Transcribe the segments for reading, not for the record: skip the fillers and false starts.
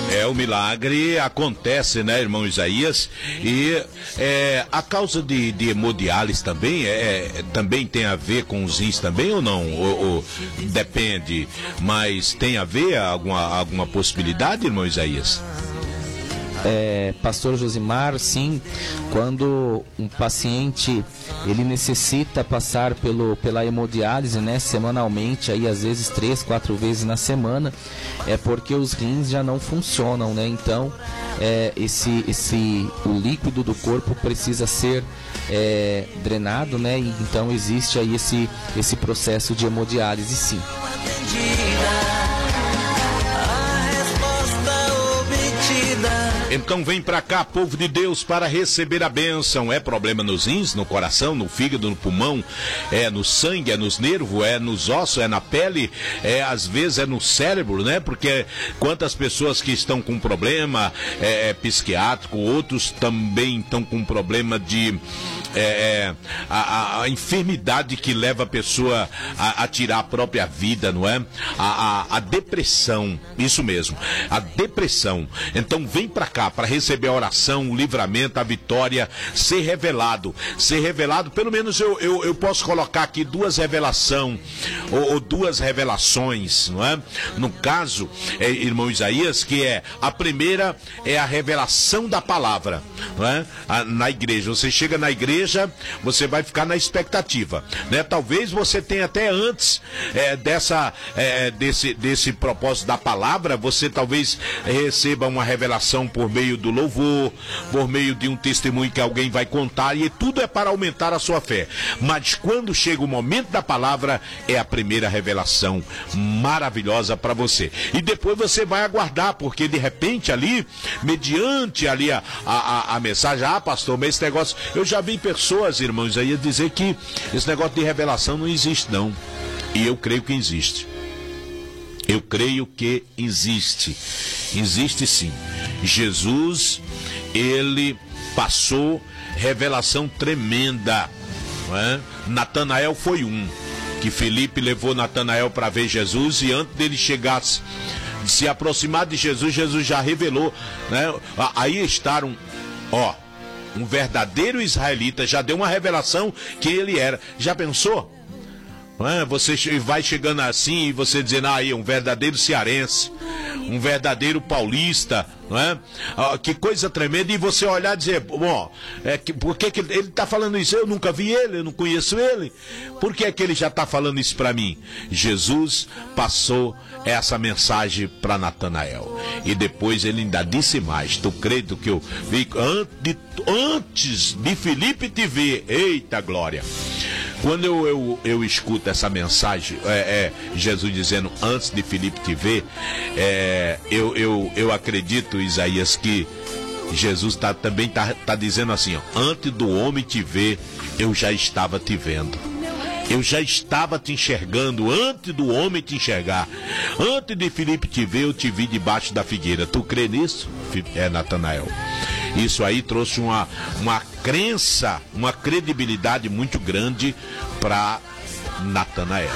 O milagre acontece, né, irmão Isaías? E a causa de hemodiálise também tem a ver com os rins também ou não? Ou depende, mas tem a ver alguma possibilidade, irmão Isaías? Pastor Josimar, sim, quando um paciente ele necessita passar pela hemodiálise, né, semanalmente, aí às vezes 3, 4 vezes na semana, é porque os rins já não funcionam, né? Então o líquido do corpo precisa ser drenado, né? E então existe aí esse processo de hemodiálise, sim. Então vem pra cá, povo de Deus, para receber a bênção. É problema nos rins, no coração, no fígado, no pulmão, é no sangue, é nos nervos, é nos ossos, é na pele, às vezes é no cérebro, né? Porque quantas pessoas que estão com problema psiquiátrico, outros também estão com problema de a enfermidade que leva a pessoa a tirar a própria vida, não é? A depressão, isso mesmo, a depressão. Então vem pra cá para receber a oração, o livramento, a vitória, ser revelado, pelo menos eu posso colocar aqui duas revelações, ou duas revelações, não é? No caso, irmão Isaías, que a primeira é a revelação da palavra, não é? Na igreja, você chega na igreja, você vai ficar na expectativa, né? Talvez você tenha até antes desse propósito da palavra, você talvez receba uma revelação por meio do louvor, por meio de um testemunho que alguém vai contar, e tudo é para aumentar a sua fé. Mas quando chega o momento da palavra, é a primeira revelação maravilhosa para você. E depois você vai aguardar, porque de repente ali, mediante ali a mensagem, pastor, mas esse negócio, eu já vi pessoas, irmãos, aí dizer que esse negócio de revelação não existe não. E eu creio que existe. Eu creio que existe. Existe sim. Jesus, ele passou revelação tremenda, não é? Natanael foi que Felipe levou Natanael para ver Jesus, e antes dele chegar, de se aproximar de Jesus, Jesus já revelou, né? Aí estavam, um verdadeiro israelita, já deu uma revelação que ele era. Já pensou? Você vai chegando assim e você dizendo, aí um verdadeiro cearense, um verdadeiro paulista, não é? Que coisa tremenda. E você olhar e dizer, por que ele está falando isso? Eu nunca vi ele, eu não conheço ele. Por que é que ele já está falando isso para mim? Jesus passou essa mensagem para Natanael. E depois ele ainda disse mais. Tu crê do que eu vi antes de Felipe te ver? Eita glória! Quando eu escuto essa mensagem, Jesus dizendo antes de Filipe te ver, eu acredito, Isaías, que Jesus também tá dizendo assim, antes do homem te ver, eu já estava te vendo. Eu já estava te enxergando antes do homem te enxergar. Antes de Filipe te ver, eu te vi debaixo da figueira. Tu crê nisso? Natanael. Isso aí trouxe uma crença, uma credibilidade muito grande para Natanael.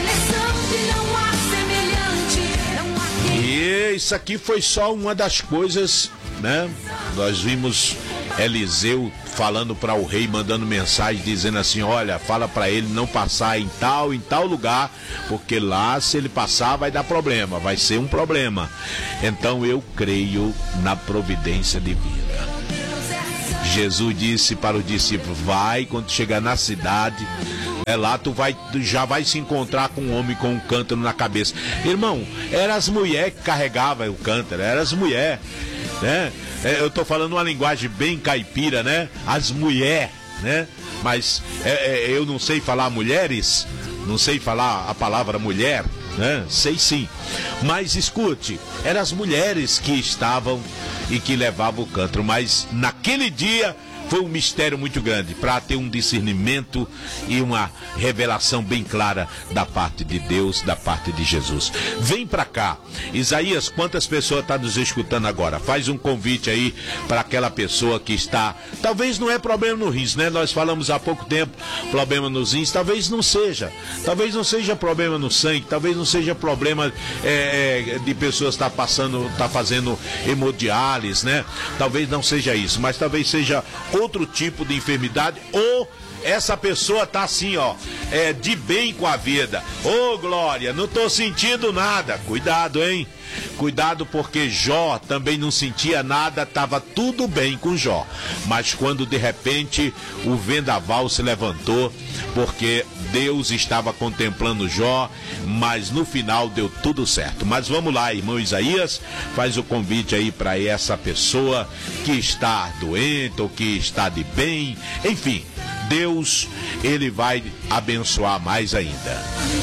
E isso aqui foi só uma das coisas, né? Nós vimos Eliseu falando para o rei, mandando mensagem, dizendo assim, olha, fala para ele não passar em tal lugar, porque lá se ele passar vai dar problema, vai ser um problema. Então eu creio na providência divina. Jesus disse para o discípulo, vai, quando chegar na cidade, lá tu já vai se encontrar com um homem com um cântaro na cabeça. Irmão, eram as mulheres que carregavam o cântaro, eram as mulheres, né? Eu estou falando uma linguagem bem caipira, né? As mulheres, né? Mas eu não sei falar mulheres, não sei falar a palavra mulher, né? Sei sim. Mas escute, eram as mulheres que estavam e que levavam o cântaro. Mas naquele dia Foi um mistério muito grande para ter um discernimento e uma revelação bem clara da parte de Deus, da parte de Jesus. Vem para cá. Isaías, quantas pessoas estão nos escutando agora? Faz um convite aí para aquela pessoa que está... Talvez não é problema no rins, né? Nós falamos há pouco tempo, problema nos rins. Talvez não seja. Talvez não seja problema no sangue. Talvez não seja problema de pessoas que tá fazendo hemodiálise, né? Talvez não seja isso, mas talvez seja outro tipo de enfermidade, ou essa pessoa tá assim, ó, de bem com a vida. Ô, glória, não tô sentindo nada. Cuidado, hein? Cuidado, porque Jó também não sentia nada, estava tudo bem com Jó. Mas quando de repente o vendaval se levantou, porque Deus estava contemplando Jó, mas no final deu tudo certo. Mas vamos lá, irmão Isaías, faz o convite aí para essa pessoa que está doente ou que está de bem, enfim, Deus, ele vai abençoar mais ainda.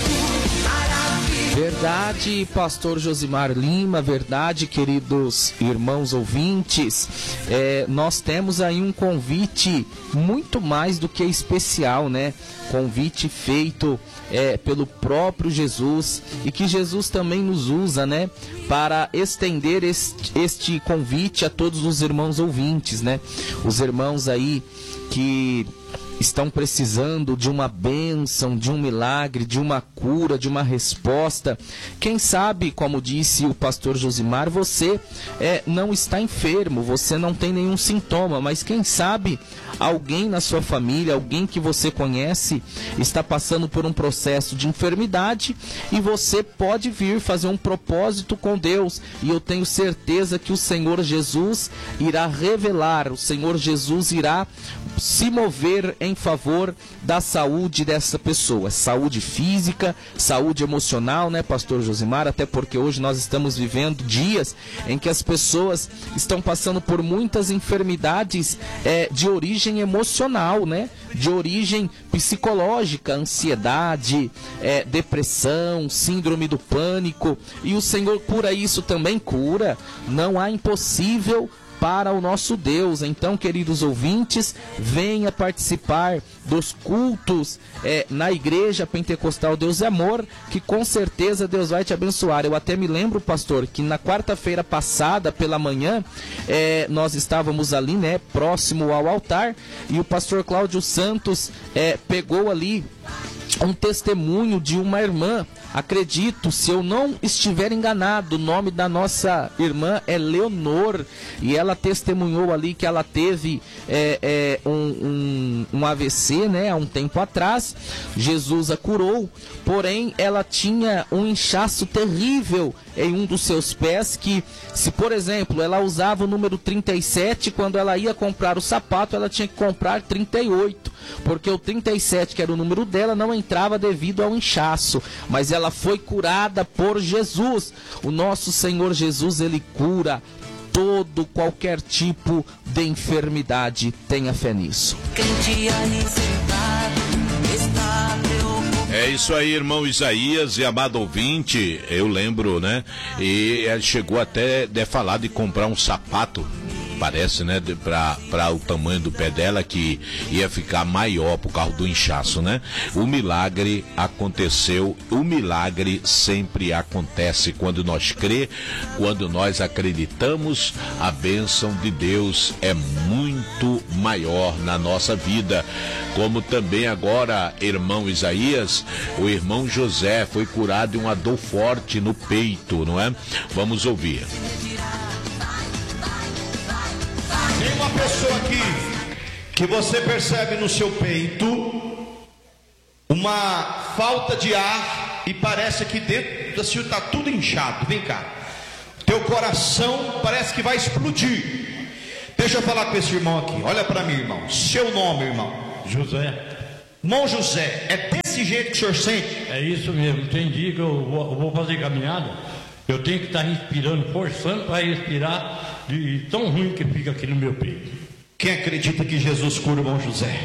Verdade, pastor Josimar Lima, verdade, queridos irmãos ouvintes. Nós temos aí um convite muito mais do que especial, né? Convite feito pelo próprio Jesus, e que Jesus também nos usa, né? Para estender este convite a todos os irmãos ouvintes, né? Os irmãos aí que estão precisando de uma bênção, de um milagre, de uma cura, de uma resposta. Quem sabe, como disse o pastor Josimar, você não está enfermo, você não tem nenhum sintoma, mas quem sabe alguém na sua família, alguém que você conhece, está passando por um processo de enfermidade, e você pode vir fazer um propósito com Deus, e eu tenho certeza que o Senhor Jesus irá revelar, o Senhor Jesus irá se mover em favor da saúde dessa pessoa, saúde física, saúde emocional, né, pastor Josimar? Até porque hoje nós estamos vivendo dias em que as pessoas estão passando por muitas enfermidades de origem emocional, né? De origem psicológica, ansiedade, depressão, síndrome do pânico, e o Senhor cura isso também, cura, não há impossível para o nosso Deus. Então, queridos ouvintes, venha participar dos cultos na Igreja Pentecostal Deus é Amor, que com certeza Deus vai te abençoar. Eu até me lembro, pastor, que na quarta-feira passada, pela manhã, nós estávamos ali, né, próximo ao altar, e o pastor Cláudio Santos pegou ali um testemunho de uma irmã. Acredito, se eu não estiver enganado, o nome da nossa irmã é Leonor, e ela testemunhou ali que ela teve um AVC, né, há um tempo atrás. Jesus a curou, porém ela tinha um inchaço terrível em um dos seus pés, que se, por exemplo, ela usava o número 37, quando ela ia comprar o sapato, ela tinha que comprar 38, porque o 37, que era o número dela, não entrava devido ao inchaço, mas ela foi curada por Jesus. O nosso Senhor Jesus, ele cura qualquer tipo de enfermidade. Tenha fé nisso. É isso aí, irmão Isaías e amado ouvinte. Eu lembro, né? E ele chegou até a falar de comprar um sapato, parece, né, para o tamanho do pé dela, que ia ficar maior por causa do inchaço, né? O milagre aconteceu, o milagre sempre acontece quando nós crê, quando nós acreditamos. A bênção de Deus é muito maior na nossa vida. Como também agora, irmão Isaías, o irmão José foi curado de uma dor forte no peito, não é? Vamos ouvir. Tem uma pessoa aqui que você percebe no seu peito uma falta de ar, e parece que dentro assim está tudo inchado. Vem cá, teu coração parece que vai explodir. Deixa eu falar com esse irmão aqui. Olha para mim, irmão. Seu nome, irmão? José. Irmão José, é desse jeito que o senhor sente? É isso mesmo. Tem dia que eu vou fazer caminhada, eu tenho que estar respirando, forçando para respirar, de tão ruim que fica aqui no meu peito. Quem acredita que Jesus cura o irmão José?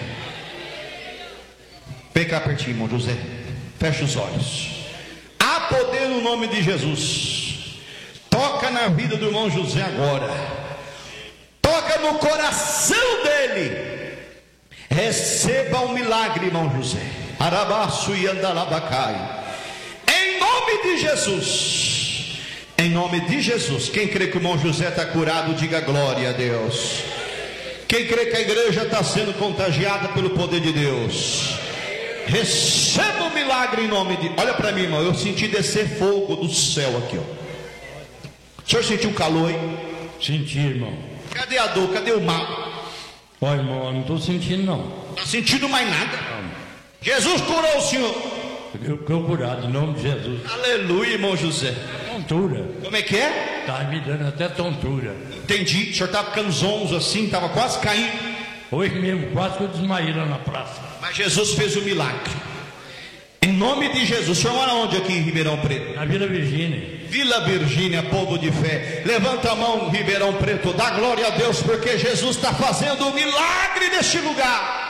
Vem cá pertinho, irmão José. Fecha os olhos. Há poder no nome de Jesus. Toca na vida do irmão José agora. Toca no coração dele. Receba um milagre, irmão José. Arabaço e andalabacai. Em nome de Jesus. Em nome de Jesus. Quem crê que o irmão José está curado, diga glória a Deus. Quem crê que a igreja está sendo contagiada pelo poder de Deus, receba um milagre em nome de... Olha para mim, irmão, eu senti descer fogo do céu aqui, ó. O senhor sentiu calor, hein? Senti, irmão. Cadê a dor? Cadê o mal? Ó, irmão, eu não estou sentindo, não. Não está sentindo mais nada? Não. Jesus curou o senhor. Eu estou curado, em nome de Jesus. Aleluia, irmão José. Tontura. Como é que é? Está me dando até tontura. Entendi, o senhor estava ficando zonzo assim, estava quase caindo. Hoje mesmo, quase que eu desmaiei lá na praça. Mas Jesus fez o milagre. Em nome de Jesus. O senhor mora onde aqui em Ribeirão Preto? Na Vila Virgínia. Vila Virgínia, povo de fé. Levanta a mão, Ribeirão Preto. Dá glória a Deus, porque Jesus está fazendo um milagre neste lugar.